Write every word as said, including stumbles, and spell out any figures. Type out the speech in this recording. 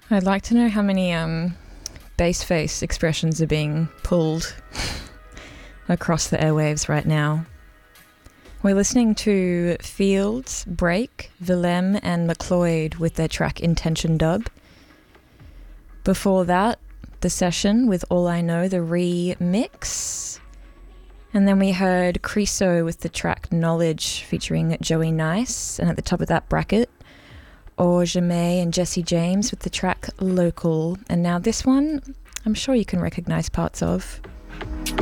I'd like to know how many um, bass face expressions are being pulled across the airwaves right now. We're listening to Fields, Break, Willem and McLeod with their track Intention Dub. Before that, The Session with All I Know, the remix. And then we heard Creso with the track Knowledge featuring Joey Nice. And at the top of that bracket, Or Jamais and Jesse James with the track Local. And now this one, I'm sure you can recognise parts of.